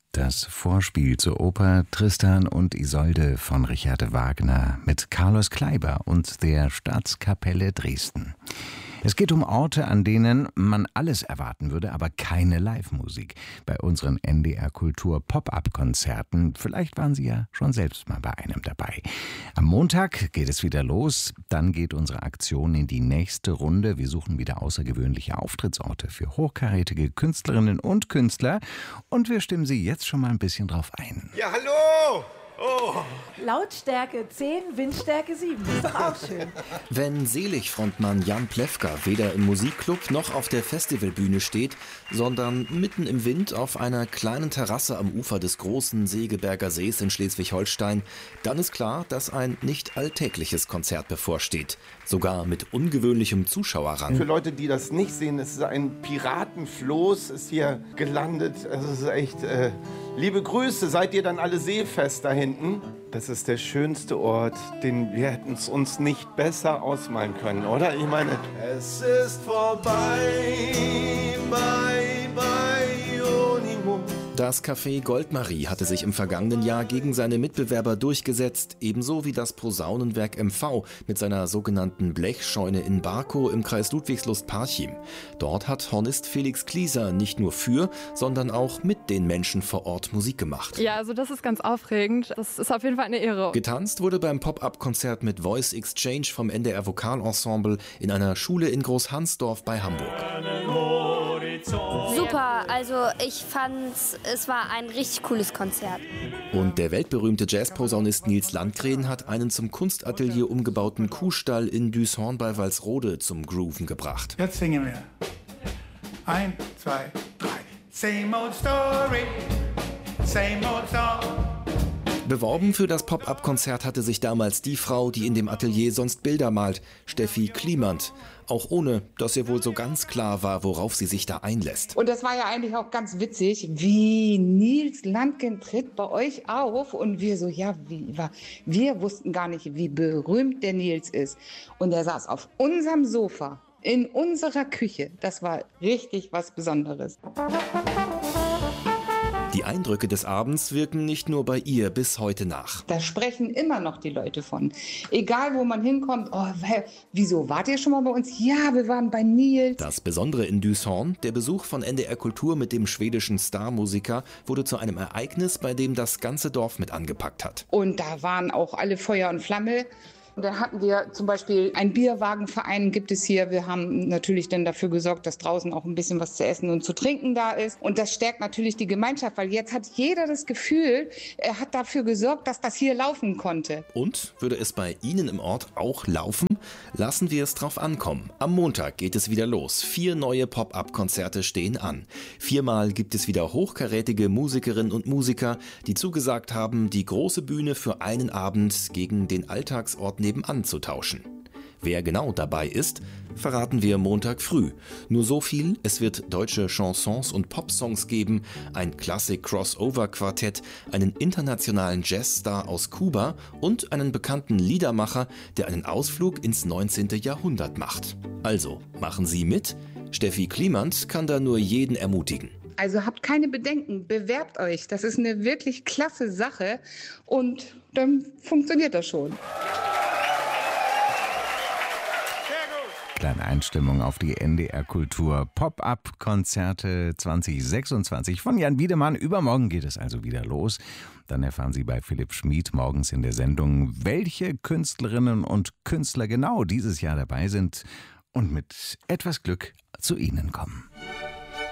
Das Vorspiel zur Oper Tristan und Isolde von Richard Wagner mit Carlos Kleiber und der Staatskapelle Dresden. Es geht um Orte, an denen man alles erwarten würde, aber keine Live-Musik. Bei unseren NDR-Kultur-Pop-Up-Konzerten, vielleicht waren Sie ja schon selbst mal bei einem dabei. Am Montag geht es wieder los, dann geht unsere Aktion in die nächste Runde. Wir suchen wieder außergewöhnliche Auftrittsorte für hochkarätige Künstlerinnen und Künstler und wir stimmen Sie jetzt schon mal ein bisschen drauf ein. Ja, hallo! Oh. Lautstärke 10, Windstärke 7. Ist doch auch schön. Wenn Selig-Frontmann Jan Plewka weder im Musikclub noch auf der Festivalbühne steht, sondern mitten im Wind auf einer kleinen Terrasse am Ufer des großen Segeberger Sees in Schleswig-Holstein, dann ist klar, dass ein nicht alltägliches Konzert bevorsteht. Sogar mit ungewöhnlichem Zuschauerrang. Für Leute, die das nicht sehen, es ist ein Piratenfloß, ist hier gelandet. Es ist echt... Liebe Grüße, seid ihr dann alle seefest da hinten? Das ist der schönste Ort, wir hätten es uns nicht besser ausmalen können, oder? Ich meine, es ist vorbei, bye, bye, Unimo. Das Café Goldmarie hatte sich im vergangenen Jahr gegen seine Mitbewerber durchgesetzt, ebenso wie das Posaunenwerk MV mit seiner sogenannten Blechscheune in Barkow im Kreis Ludwigslust-Parchim. Dort hat Hornist Felix Klieser nicht nur für, sondern auch mit den Menschen vor Ort Musik gemacht. Ja, also das ist ganz aufregend. Das ist auf jeden Fall eine Ehre. Getanzt wurde beim Pop-Up-Konzert mit Voice Exchange vom NDR Vokalensemble in einer Schule in Großhansdorf bei Hamburg. Super, also ich fand, es war ein richtig cooles Konzert. Und der weltberühmte Jazzposaunist Nils Landgren hat einen zum Kunstatelier umgebauten Kuhstall in Düshorn bei Walsrode zum Grooven gebracht. Jetzt singen wir. 1, 2, 3. Same old story, same old song. Beworben für das Pop-Up-Konzert hatte sich damals die Frau, die in dem Atelier sonst Bilder malt, Steffi Kliemann. Auch ohne, dass ihr wohl so ganz klar war, worauf sie sich da einlässt. Und das war ja eigentlich auch ganz witzig, wie Nils Landgren tritt bei euch auf und wir so, ja, wir wussten gar nicht, wie berühmt der Nils ist. Und er saß auf unserem Sofa, in unserer Küche. Das war richtig was Besonderes. Die Eindrücke des Abends wirken nicht nur bei ihr bis heute nach. Da sprechen immer noch die Leute von. Egal, wo man hinkommt, oh, wieso, wart ihr schon mal bei uns? Ja, wir waren bei Nils. Das Besondere in Düshorn, der Besuch von NDR Kultur mit dem schwedischen Starmusiker, wurde zu einem Ereignis, bei dem das ganze Dorf mit angepackt hat. Und da waren auch alle Feuer und Flamme. Und dann hatten wir zum Beispiel einen Bierwagenverein, gibt es hier. Wir haben natürlich dann dafür gesorgt, dass draußen auch ein bisschen was zu essen und zu trinken da ist. Und das stärkt natürlich die Gemeinschaft, weil jetzt hat jeder das Gefühl, er hat dafür gesorgt, dass das hier laufen konnte. Und würde es bei Ihnen im Ort auch laufen? Lassen wir es drauf ankommen. Am Montag geht es wieder los. 4 neue Pop-Up-Konzerte stehen an. 4-mal gibt es wieder hochkarätige Musikerinnen und Musiker, die zugesagt haben, die große Bühne für einen Abend gegen den Alltagsort nebenan zu tauschen. Wer genau dabei ist, verraten wir Montag früh. Nur so viel, es wird deutsche Chansons und Popsongs geben, ein Klassik-Crossover-Quartett, einen internationalen Jazzstar aus Kuba und einen bekannten Liedermacher, der einen Ausflug ins 19. Jahrhundert macht. Also, machen Sie mit? Steffi Kliemann kann da nur jeden ermutigen. Also habt keine Bedenken, bewerbt euch. Das ist eine wirklich klasse Sache und dann funktioniert das schon. Kleine Einstimmung auf die NDR Kultur Pop-Up-Konzerte 2026 von Jan Wiedemann. Übermorgen geht es also wieder los. Dann erfahren Sie bei Philipp Schmid morgens in der Sendung, welche Künstlerinnen und Künstler genau dieses Jahr dabei sind und mit etwas Glück zu Ihnen kommen.